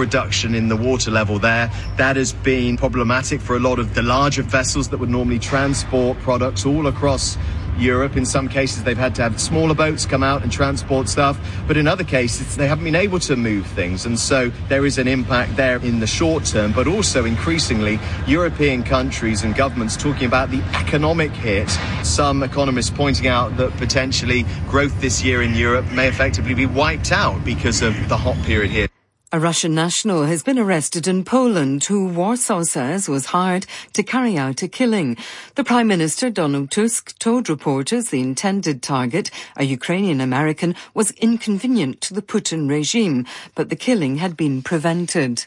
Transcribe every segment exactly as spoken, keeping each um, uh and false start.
reduction in the water level there. That has been problematic for a lot of the larger vessels that would normally transport products all across Europe. In some cases, they've had to have smaller boats come out and transport stuff, but in other cases, they haven't been able to move things. And so there is an impact there in the short term, but also increasingly, European countries and governments talking about the economic hit. Some economists pointing out that potentially growth this year in Europe may effectively be wiped out because of the hot period here. A Russian national has been arrested in Poland who Warsaw says was hired to carry out a killing. The Prime Minister, Donald Tusk, told reporters the intended target, a Ukrainian American, was inconvenient to the Putin regime, but the killing had been prevented.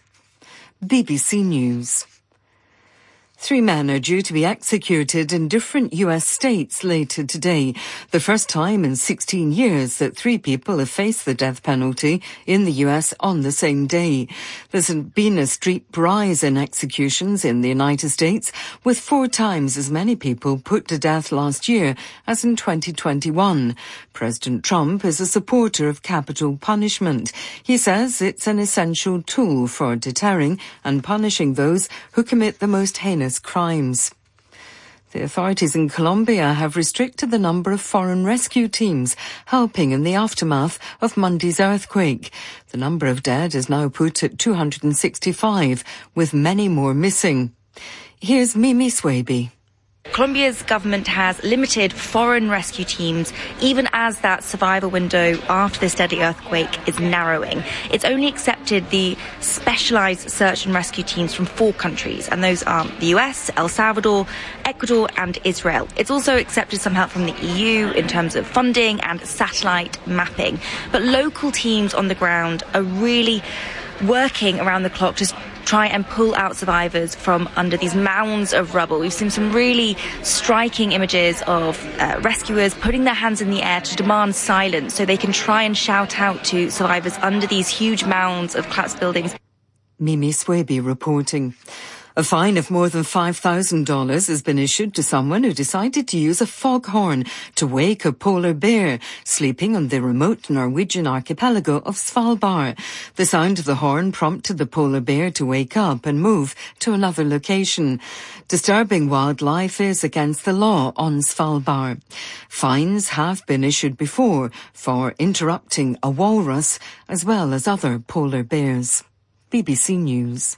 B B C News. Three men are due to be executed in different U S states later today. The first time in sixteen years that three people have faced the death penalty in the U S on the same day. There's been a steep rise in executions in the United States, with four times as many people put to death last year as in twenty twenty-one. President Trump is a supporter of capital punishment. He says it's an essential tool for deterring and punishing those who commit the most heinous crimes. The authorities in Colombia have restricted the number of foreign rescue teams helping in the aftermath of Monday's earthquake. The number of dead is now put at two hundred sixty-five, with many more missing. Here's Mimi Swaby. Colombia's government has limited foreign rescue teams even as that survival window after this deadly earthquake is narrowing. It's only accepted the specialised search and rescue teams from four countries, and those are the U S, El Salvador, Ecuador and Israel. It's also accepted some help from the E U in terms of funding and satellite mapping. But local teams on the ground are really working around the clock to try and pull out survivors from under these mounds of rubble. We've seen some really striking images of uh, rescuers putting their hands in the air to demand silence so they can try and shout out to survivors under these huge mounds of collapsed buildings. Mimi Swaby reporting. A fine of more than five thousand dollars has been issued to someone who decided to use a foghorn to wake a polar bear sleeping on the remote Norwegian archipelago of Svalbard. The sound of the horn prompted the polar bear to wake up and move to another location. Disturbing wildlife is against the law on Svalbard. Fines have been issued before for interrupting a walrus as well as other polar bears. B B C News.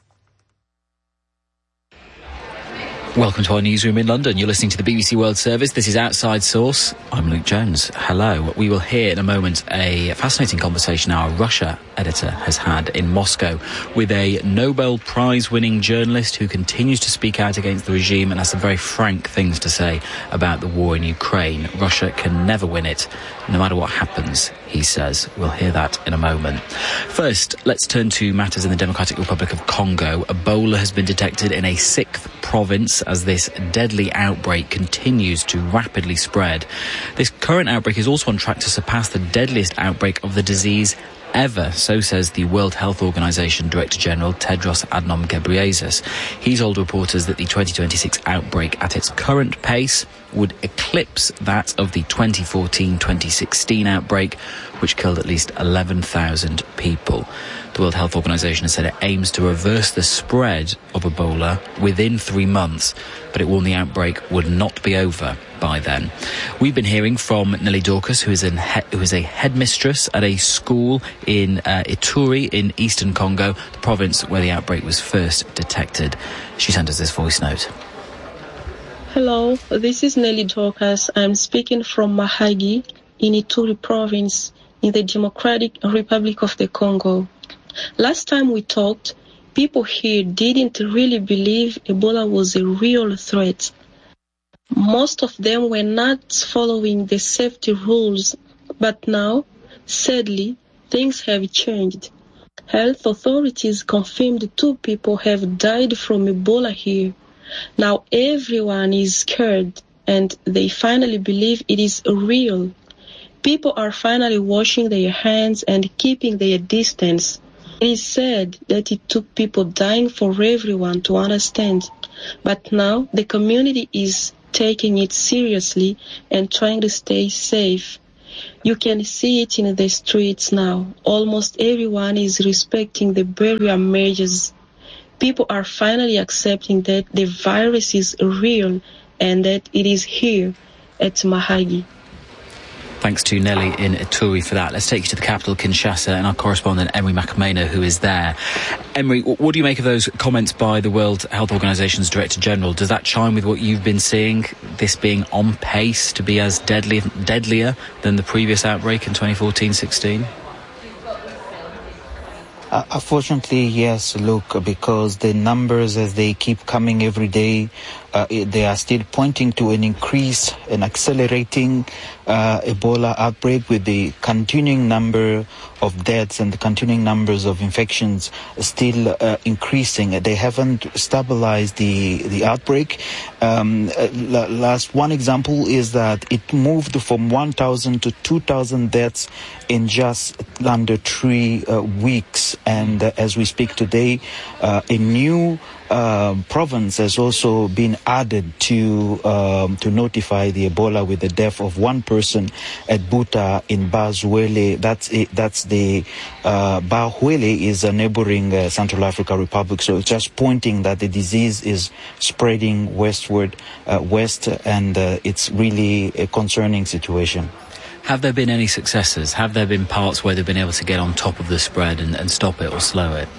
Welcome to our newsroom in London. You're listening to the B B C World Service. This is Outside Source. I'm Luke Jones. Hello. We will hear in a moment a fascinating conversation our Russia editor has had in Moscow with a Nobel Prize-winning journalist who continues to speak out against the regime and has some very frank things to say about the war in Ukraine. Russia can never win it, no matter what happens, he says. We'll hear that in a moment. First, let's turn to matters in the Democratic Republic of Congo. Ebola has been detected in a sixth province as this deadly outbreak continues to rapidly spread. This current outbreak is also on track to surpass the deadliest outbreak of the disease ever, so says the World Health Organization Director General Tedros Adhanom Ghebreyesus. He's told reporters that the twenty twenty-six outbreak at its current pace would eclipse that of the twenty fourteen twenty sixteen outbreak, which killed at least eleven thousand people. The World Health Organization has said it aims to reverse the spread of Ebola within three months, but it warned the outbreak would not be over by then. We've been hearing from Nelly Dorcas, who is, an he- who is a headmistress at a school in uh, Ituri in eastern Congo, the province where the outbreak was first detected. She sent us this voice note. Hello, this is Nelly Dorcas. I'm speaking from Mahagi in Ituri province in the Democratic Republic of the Congo. Last time we talked, people here didn't really believe Ebola was a real threat. Most of them were not following the safety rules, but now, sadly, things have changed. Health authorities confirmed two people have died from Ebola here. Now everyone is scared and they finally believe it is real. People are finally washing their hands and keeping their distance. It is said that it took people dying for everyone to understand, but now the community is taking it seriously and trying to stay safe. You can see it in the streets now. Almost everyone is respecting the barrier measures. People are finally accepting that the virus is real and that it is here at Mahagi. Thanks to Nelly in Ituri for that. Let's take you to the capital, Kinshasa, and our correspondent, Emery Makamena, who is there. Emery, what do you make of those comments by the World Health Organization's Director General? Does that chime with what you've been seeing, this being on pace to be as deadly, deadlier than the previous outbreak in twenty fourteen sixteen? Uh, unfortunately, yes, look, because the numbers as they keep coming every day, uh, they are still pointing to an increase, an accelerating uh, Ebola outbreak with the continuing number of deaths and the continuing numbers of infections still uh, increasing. They haven't stabilized the, the outbreak. Um, uh, last one example is that it moved from one thousand to two thousand deaths in just under three uh, weeks. And uh, as we speak today, uh, a new uh, province has also been added to um, to notify the Ebola with the death of one person at Buta in Bazuele. That's it, that's the uh, Bahuele is a neighboring uh, Central African Republic. So it's just pointing that the disease is spreading westward, uh, west, and uh, it's really a concerning situation. Have there been any successes? Have there been parts where they've been able to get on top of the spread and, and stop it or slow it?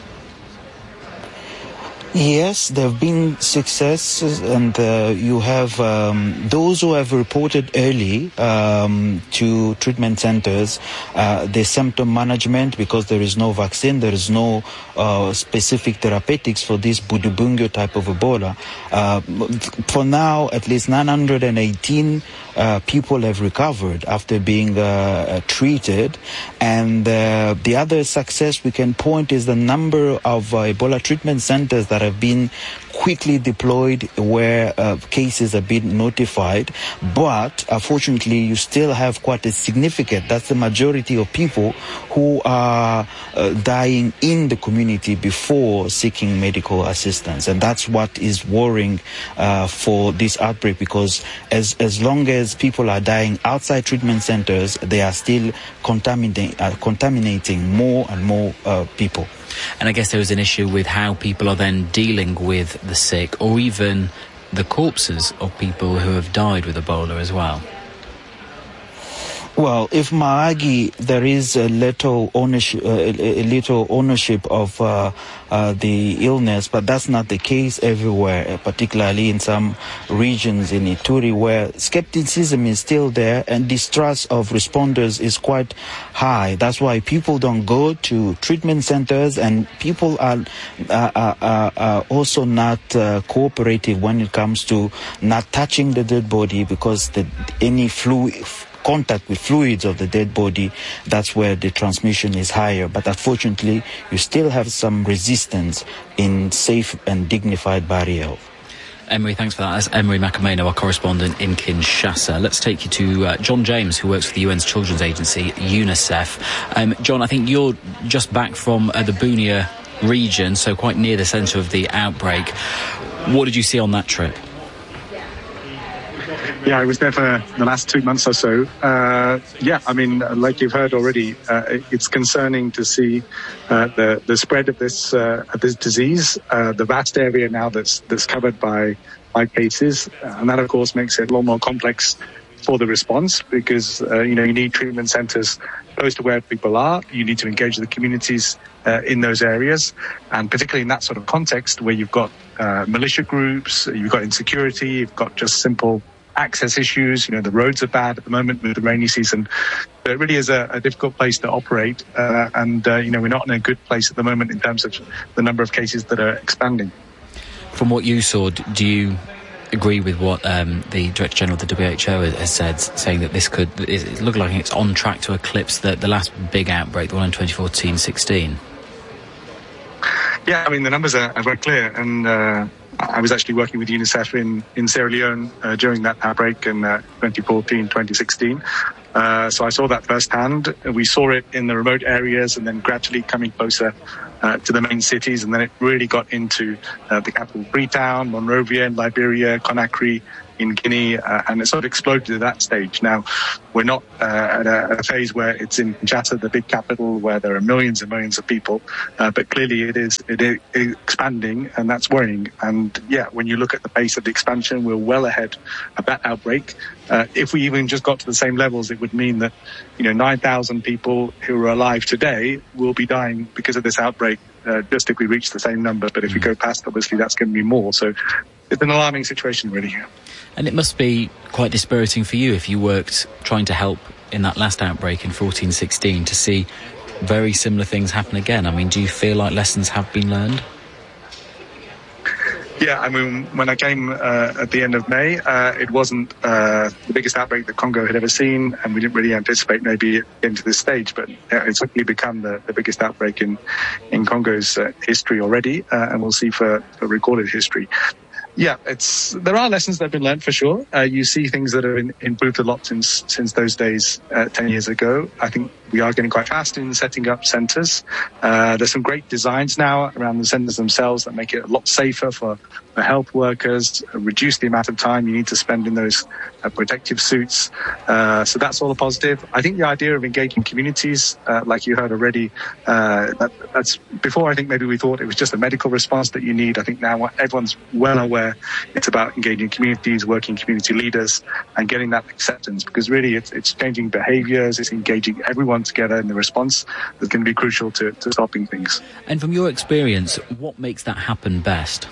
Yes, there have been successes, and uh, you have um, those who have reported early um, to treatment centers, uh, the symptom management, because there is no vaccine, there is no uh, specific therapeutics for this Budubungo type of Ebola. Uh, for now, at least nine hundred eighteen uh, people have recovered after being uh, treated, and uh, the other success we can point is the number of uh, Ebola treatment centers that have been quickly deployed where uh, cases have been notified. But unfortunately, you still have quite a significant, that's the majority of people who are uh, dying in the community before seeking medical assistance. And that's what is worrying uh, for this outbreak, because as, as long as people are dying outside treatment centers, they are still contaminating, uh, contaminating more and more uh, people. And I guess there is an issue with how people are then dealing with the sick, or even the corpses of people who have died with Ebola as well. Well, if Mahagi, there is a little ownership, uh, a little ownership of uh, uh, the illness, but that's not the case everywhere, particularly in some regions in Ituri where skepticism is still there and distrust of responders is quite high. That's why people don't go to treatment centers, and people are, uh, are, are also not uh, cooperative when it comes to not touching the dead body, because the, any fluid contact with fluids of the dead body, that's where the transmission is higher. But unfortunately, you still have some resistance in safe and dignified barrier. Emery, thanks for that. That's Emery Makamena, our correspondent in Kinshasa. Let's take you to uh, John James, who works for the U N's children's agency, UNICEF. Um, John, I think you're just back from uh, the Bunia region, so quite near the centre of the outbreak. What did you see on that trip? Yeah, I was there for the last two months or so. Uh, yeah, I mean, like you've heard already, uh, it's concerning to see uh, the the spread of this uh, of this disease, uh, the vast area now that's that's covered by by cases, and that of course makes it a lot more complex for the response, because uh, you know you need treatment centres close to where people are. You need to engage the communities uh, in those areas, and particularly in that sort of context where you've got uh, militia groups, you've got insecurity, you've got just simple access issues. You know, the roads are bad at the moment with the rainy season. So it really is a, a difficult place to operate, uh, and uh, you know, we're not in a good place at the moment in terms of the number of cases that are expanding. From what you saw, do you agree with what um, the Director General of the W H O has said, saying that this could it look like it's on track to eclipse the, the last big outbreak, the one in twenty fourteen sixteen? Yeah, I mean, the numbers are, are very clear, and uh, I was actually working with UNICEF in, in Sierra Leone uh, during that outbreak in uh, twenty fourteen, twenty sixteen. Uh, so I saw that firsthand. We saw it in the remote areas and then gradually coming closer uh, to the main cities. And then it really got into uh, the capital Freetown, Monrovia, Liberia, Conakry, in Guinea, uh, and it sort of exploded at that stage. Now, we're not uh, at, a, at a phase where it's in Kinshasa, the big capital, where there are millions and millions of people, uh, but clearly it is it is expanding, and that's worrying. And yeah, when you look at the pace of the expansion, we're well ahead of that outbreak. Uh, if we even just got to the same levels, it would mean that, you know, nine thousand people who are alive today will be dying because of this outbreak, uh, just if we reach the same number. But if we go past, obviously that's going to be more. So it's an alarming situation, really. And it must be quite dispiriting for you if you worked trying to help in that last outbreak in fourteen sixteen to see very similar things happen again. I mean, do you feel like lessons have been learned? Yeah, I mean, when I came uh, at the end of May, uh, it wasn't uh, the biggest outbreak that Congo had ever seen, and we didn't really anticipate maybe getting to this stage, but uh, it's quickly become the, the biggest outbreak in, in Congo's uh, history already, uh, and we'll see for, for recorded history. Yeah, it's there are lessons that have been learned for sure. Uh, you see things that have been improved a lot since since those days uh, ten years ago. I think we are getting quite fast in setting up centres. Uh, there's some great designs now around the centres themselves that make it a lot safer for, for health workers, uh, reduce the amount of time you need to spend in those uh, protective suits. Uh, so that's all a positive. I think the idea of engaging communities, uh, like you heard already, uh, that, that's before I think maybe we thought it was just a medical response that you need. I think now everyone's well aware it's about engaging communities, working community leaders, and getting that acceptance, because really it's, it's changing behaviours, it's engaging everyone together in the response that's going to be crucial to, to stopping things. And from your experience, what makes that happen best?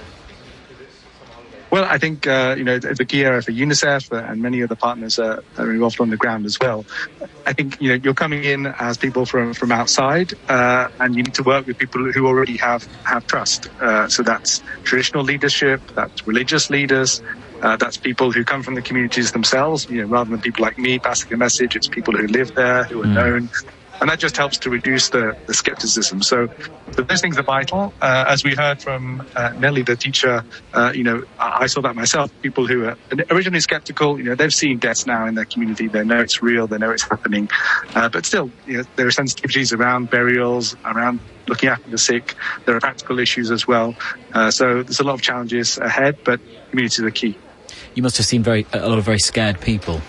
Well, I think, uh, you know, it's a key area for UNICEF and many other partners uh, are involved on the ground as well. I think, you know, you're coming in as people from, from outside, uh, and you need to work with people who already have, have trust. Uh, so that's traditional leadership, that's religious leaders, uh, that's people who come from the communities themselves, you know, rather than people like me passing a message, it's people who live there, who are mm. known. And that just helps to reduce the, the skepticism. So, so those things are vital. Uh, as we heard from uh, Nelly, the teacher, uh, you know, I, I saw that myself. People who are originally skeptical, you know, they've seen deaths now in their community. They know it's real. They know it's happening. Uh, but still, you know, there are sensitivities around burials, around looking after the sick. There are practical issues as well. Uh, so there's a lot of challenges ahead, but communities are key. You must have seen very a lot of very scared people.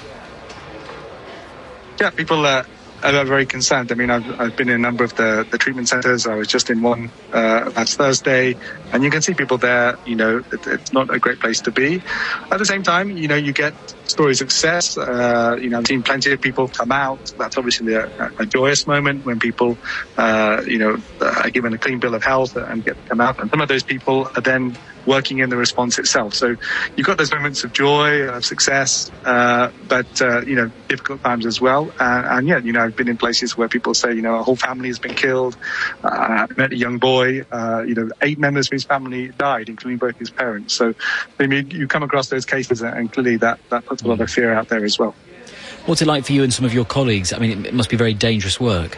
Yeah, people uh, are very concerned. I mean, I've, I've been in a number of the, the treatment centres. I was just in one uh, last Thursday, and you can see people there. You know, it, it's not a great place to be. At the same time, you know, you get stories of success. Uh, you know, I've seen plenty of people come out. That's obviously a, a joyous moment when people, uh, you know, are given a clean bill of health and get to come out. And some of those people are then working in the response itself. So you've got those moments of joy, of success, uh, but, uh, you know, difficult times as well. Uh, and yeah, you know, I've been in places where people say, you know, a whole family has been killed. Uh, I met a young boy, uh, you know, eight members of his family died, including both his parents. So I mean, you come across those cases, and clearly that, that puts a lot of fear out there as well. What's it like for you and some of your colleagues? I mean, it must be very dangerous work.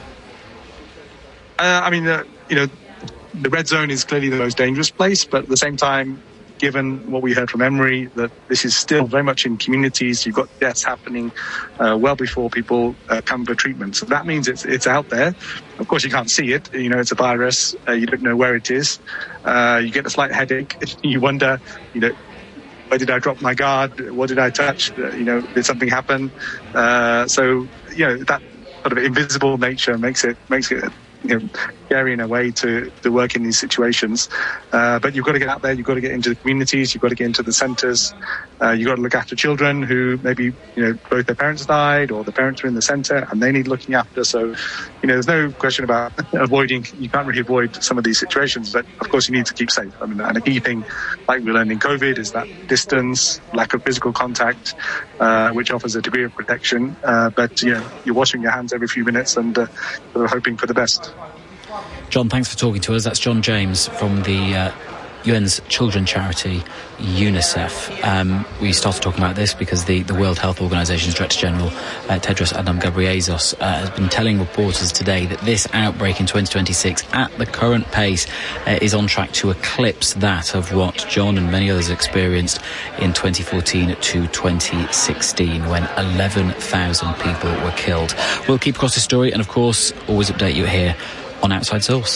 Uh, I mean, uh, you know, the red zone is clearly the most dangerous place, but at the same time, given what we heard from Emery, that this is still very much in communities, you've got deaths happening uh, well before people uh, come for treatment. So that means it's it's out there. Of course, you can't see it. You know, it's a virus. Uh, you don't know where it is. Uh, you get a slight headache. You wonder, you know, where did I drop my guard? What did I touch? Uh, you know, did something happen? Uh, so, you know, that sort of invisible nature makes it makes it. You know, scary in a way to, to work in these situations. Uh, but you've got to get out there, you've got to get into the communities, you've got to get into the centres, uh, you've got to look after children who maybe, you know, both their parents died or the parents are in the centre and they need looking after. So, you know, there's no question about avoiding, you can't really avoid some of these situations, but of course you need to keep safe. I mean, and a key thing, like we learned in COVID, is that distance, lack of physical contact, uh, which offers a degree of protection. Uh, but, you know, you're washing your hands every few minutes and uh, we're hoping for the best. John, thanks for talking to us. That's John James from the uh, U N's children charity, UNICEF. Um, we started talking about this because the, the World Health Organization's Director General, uh, Tedros Adhanom Ghebreyesus, uh, has been telling reporters today that this outbreak in twenty twenty-six, at the current pace, uh, is on track to eclipse that of what John and many others experienced in twenty fourteen to twenty sixteen, when eleven thousand people were killed. We'll keep across the story and, of course, always update you here on Outside Source.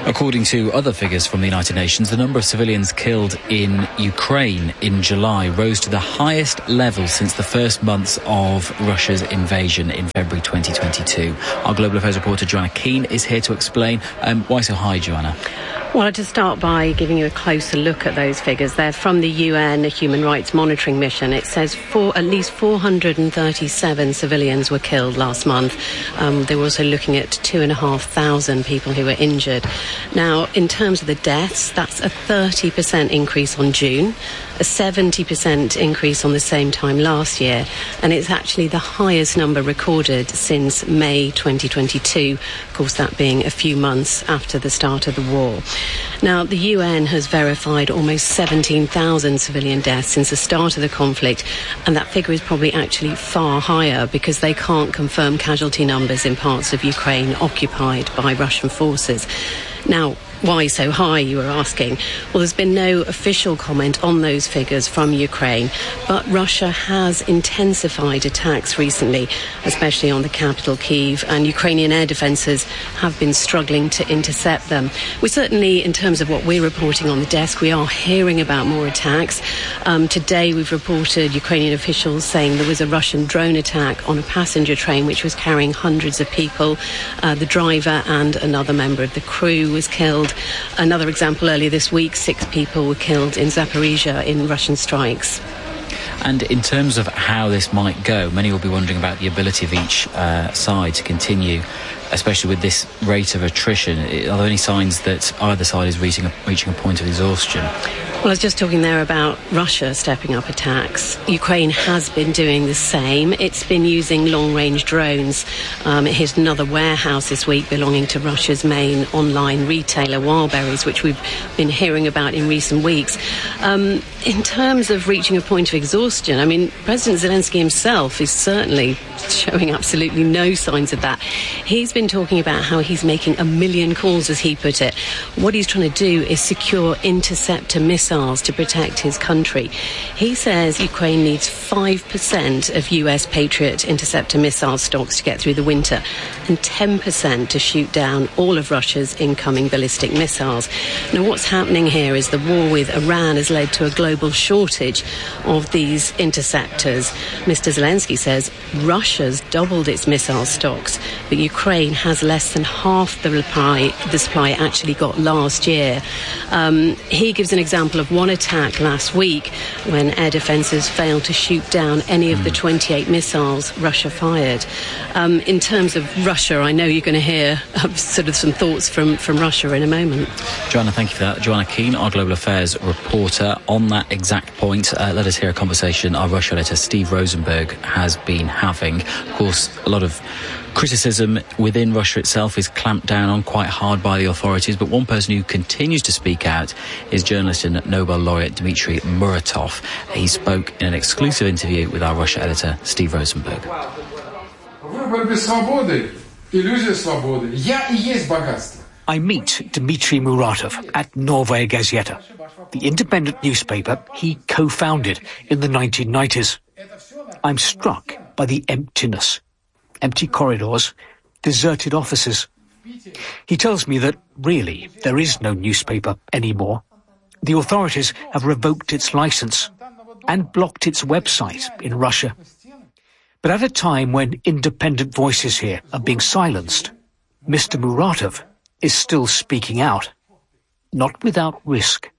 According to other figures from the United Nations, the number of civilians killed in Ukraine in July rose to the highest level since the first months of Russia's invasion in February twenty twenty-two. Our Global Affairs reporter Joanna Keane is here to explain um, why so high, Joanna. Well, to start by giving you a closer look at those figures, they're from the U N Human Rights Monitoring Mission. It says for at least four hundred thirty-seven civilians were killed last month. Um, they were also looking at two and a half thousand people who were injured. Now, in terms of the deaths, that's a thirty percent increase on June, a seventy percent increase on the same time last year, and it's actually the highest number recorded since May twenty twenty-two, of course that being a few months after the start of the war. Now, the U N has verified almost seventeen thousand civilian deaths since the start of the conflict, and that figure is probably actually far higher because they can't confirm casualty numbers in parts of Ukraine occupied by Russian forces. Now, why so high, you were asking? Well, there's been no official comment on those figures from Ukraine, but Russia has intensified attacks recently, especially on the capital, Kyiv, and Ukrainian air defences have been struggling to intercept them. We certainly, in terms of what we're reporting on the desk, we are hearing about more attacks. Um, today we've reported Ukrainian officials saying there was a Russian drone attack on a passenger train which was carrying hundreds of people. Uh, the driver and another member of the crew was killed. Another example, earlier this week, six people were killed in Zaporizhia in Russian strikes. And in terms of how this might go, many will be wondering about the ability of each uh, side to continue, especially with this rate of attrition. Are there any signs that either side is reaching a, reaching a point of exhaustion? Well, I was just talking there about Russia stepping up attacks. Ukraine has been doing the same. It's been using long-range drones. Um, it hit another warehouse this week belonging to Russia's main online retailer, Wildberries, which we've been hearing about in recent weeks. Um, in terms of reaching a point of exhaustion, I mean, President Zelensky himself is certainly showing absolutely no signs of that. He's been talking about how he's making a million calls, as he put it. What he's trying to do is secure interceptor missiles to protect his country. He says Ukraine needs five percent of U S Patriot interceptor missile stocks to get through the winter and ten percent to shoot down all of Russia's incoming ballistic missiles. Now, what's happening here is the war with Iran has led to a global shortage of these interceptors. Mister Zelensky says Russia's doubled its missile stocks, but Ukraine has less than half the supply, the supply it actually got last year. Um, he gives an example of one attack last week when air defences failed to shoot down any of the twenty-eight missiles Russia fired. Um, in terms of Russia, I know you're going to hear uh, sort of some thoughts from, from Russia in a moment. Joanna, thank you for that. Joanna Keane, our Global Affairs reporter. On that exact point, uh, let us hear a conversation our Russia editor Steve Rosenberg has been having. Of course, a lot of criticism within Russia itself is clamped down on quite hard by the authorities, but one person who continues to speak out is journalist and Nobel laureate Dmitry Muratov. He spoke in an exclusive interview with our Russia editor Steve Rosenberg. I meet Dmitry Muratov at Novaya Gazeta, the independent newspaper he co-founded in the nineteen nineties. I'm struck by the emptiness. Empty corridors, deserted offices. He tells me that, really, there is no newspaper anymore. The authorities have revoked its license and blocked its website in Russia. But at a time when independent voices here are being silenced, Mister Muratov is still speaking out, not without risk.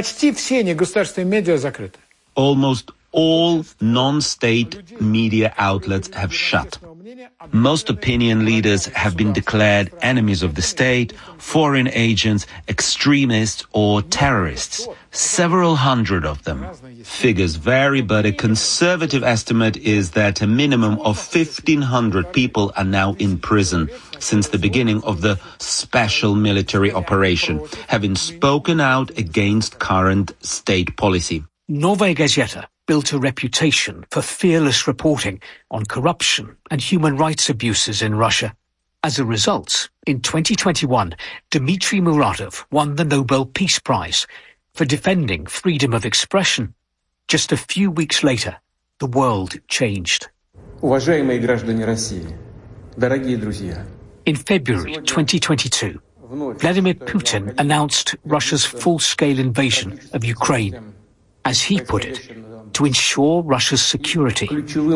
Almost all non-state media outlets have shut. Most opinion leaders have been declared enemies of the state, foreign agents, extremists or terrorists. Several hundred of them. Figures vary, but a conservative estimate is that a minimum of fifteen hundred people are now in prison since the beginning of the special military operation, having spoken out against current state policy. Novaya Gazeta built a reputation for fearless reporting on corruption and human rights abuses in Russia. As a result, in twenty twenty-one, Dmitry Muratov won the Nobel Peace Prize for defending freedom of expression. Just a few weeks later, the world changed. In February twenty twenty-two, Vladimir Putin announced Russia's full-scale invasion of Ukraine, as he put it, to ensure Russia's security.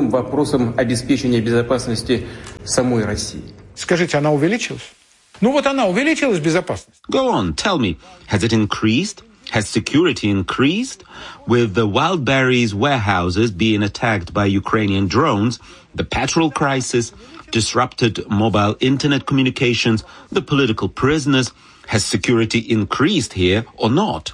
Скажите, она увеличилась? Ну вот она увеличилась, безопасность. Go on, tell me, has it increased? Has security increased? With the Wildberries warehouses being attacked by Ukrainian drones, the petrol crisis, disrupted mobile internet communications, the political prisoners, has security increased here or not?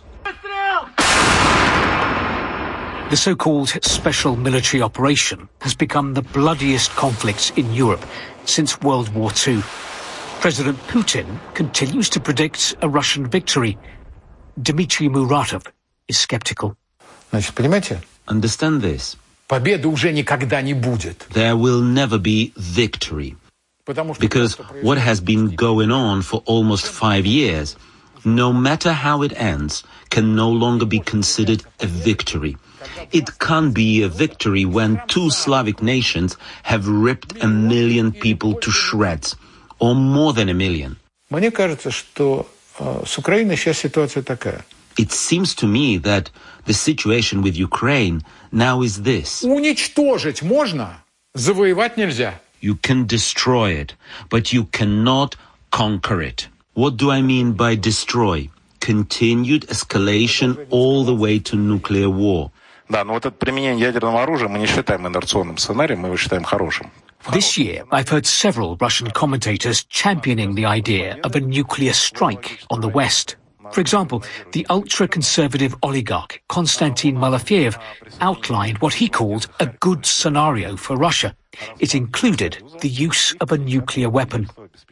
The so-called special military operation has become the bloodiest conflict in Europe since World War Two. President Putin continues to predict a Russian victory. Dmitry Muratov is skeptical. Значит, понимаете? Understand this. Победы уже никогда не будет. There will never be victory. Because what has been going on for almost five years, no matter how it ends, can no longer be considered a victory. It can't be a victory when two Slavic nations have ripped a million people to shreds, or more than a million. Мне кажется, что с Украиной сейчас ситуация такая. It seems to me that the situation with Ukraine now is this. Уничтожить можно, завоевать нельзя. You can destroy it, but you cannot conquer it. What do I mean by destroy? Continued escalation all the way to nuclear war. Да, но вот это применение ядерного оружия мы не считаем инерционным сценарием, мы его считаем хорошим. This year, I've heard several Russian commentators championing the idea of a nuclear strike on the West. For example, the ultra-conservative oligarch Konstantin Malafeyev outlined what he called a good scenario for Russia. It included the use of a nuclear weapon.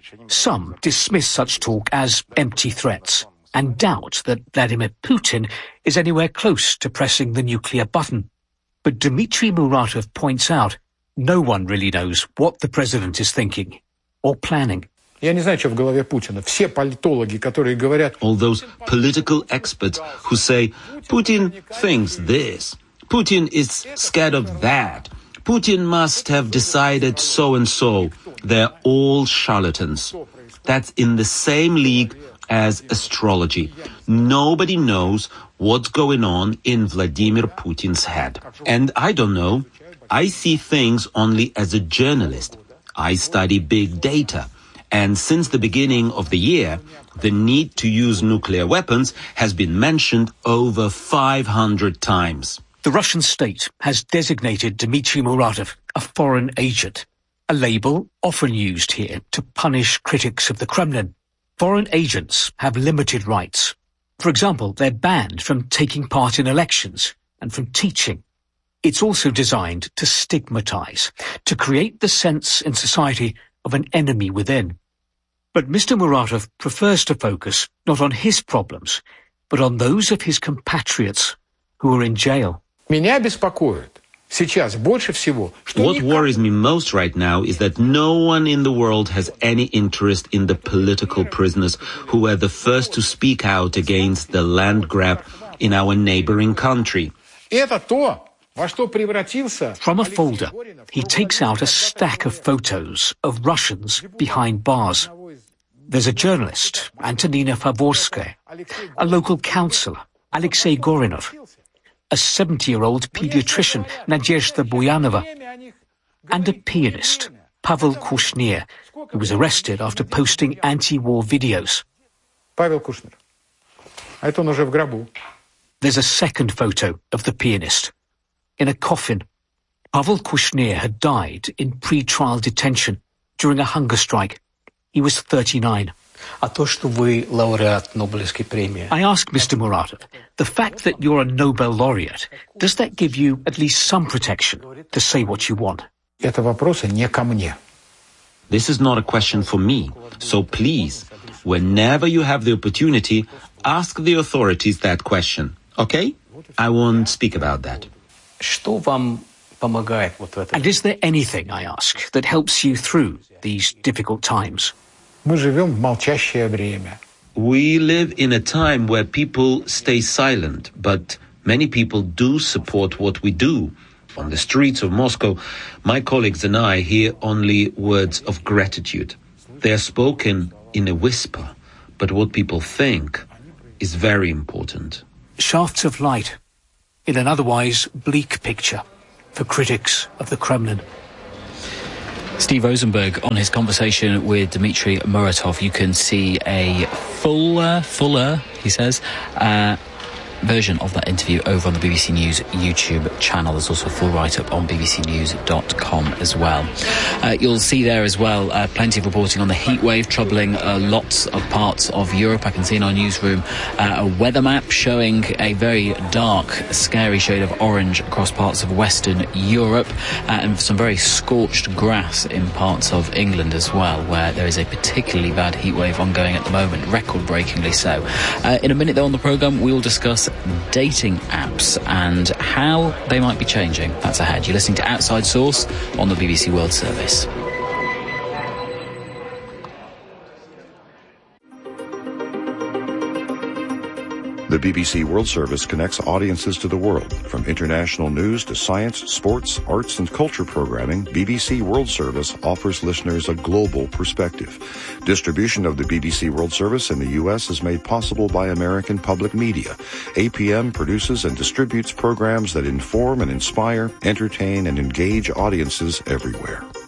Some dismiss such talk as empty threats and doubt that Vladimir Putin is anywhere close to pressing the nuclear button. But Dmitry Muratov points out no one really knows what the president is thinking or planning. Я не знаю, что в голове Путина. Все политологи, которые говорят... All those political experts who say, Putin thinks this, Putin is scared of that, Putin must have decided so and so. They're all charlatans. That's in the same league as astrology. Nobody knows what's going on in Vladimir Putin's head. And I don't know. I see things only as a journalist. I study big data. And since the beginning of the year, the need to use nuclear weapons has been mentioned over five hundred times. The Russian state has designated Dmitry Muratov a foreign agent, a label often used here to punish critics of the Kremlin. Foreign agents have limited rights. For example, they're banned from taking part in elections and from teaching. It's also designed to stigmatize, to create the sense in society of an enemy within. But Mister Muratov prefers to focus not on his problems, but on those of his compatriots who are in jail. Меня беспокоит сейчас больше всего, что What worries me most right now is that no one in the world has any interest in the political prisoners who were the first to speak out against the land grab in our neighboring country. Это то, во что превратился... From a folder, he takes out a stack of photos of Russians behind bars. There's a journalist, Antonina Favorskaya, a local councillor, Alexei Gorinov, a seventy-year-old pediatrician, Nadezhda Buyanova, and a pianist, Pavel Kushnir, who was arrested after posting anti-war videos. Pavel Kushnir. А это он уже в гробу. There's a second photo of the pianist, in a coffin. Pavel Kushnir had died in pre-trial detention during a hunger strike. He was thirty-nine. А то, что вы лауреат Нобелевской премии. I asked Mister Muratov, the fact that you're a Nobel laureate, does that give you at least some protection to say what you want? Это вопросы не ко мне. This is not a question for me. So please, whenever you have the opportunity, ask the authorities that question. Okay? I won't speak about that. Что вам помогает вот в этом? And is there anything, I ask, that helps you through these difficult times? Мы живем в молчащее время. We live in a time where people stay silent, but many people do support what we do. On the streets of Moscow, my colleagues and I hear only words of gratitude. They are spoken in a whisper, but what people think is very important. Shafts of light in an otherwise bleak picture for critics of the Kremlin. Steve Rosenberg on his conversation with Dmitry Muratov. You can see a fuller, fuller, he says, uh, version of that interview over on the B B C News YouTube channel. There's also a full write-up on b b c news dot com as well. Uh, you'll see there as well uh, plenty of reporting on the heat wave troubling uh, lots of parts of Europe. I can see in our newsroom uh, a weather map showing a very dark, scary shade of orange across parts of Western Europe, uh, and some very scorched grass in parts of England as well, where there is a particularly bad heat wave ongoing at the moment, record-breakingly so. Uh, in a minute, though, on the programme, we will discuss dating apps and how they might be changing. That's ahead. You're listening to Outside Source on the B B C World Service. The B B C World Service connects audiences to the world. From international news to science, sports, arts, and culture programming, B B C World Service offers listeners a global perspective. Distribution of the B B C World Service in the U S is made possible by American Public Media. A P M produces and distributes programs that inform and inspire, entertain, and engage audiences everywhere.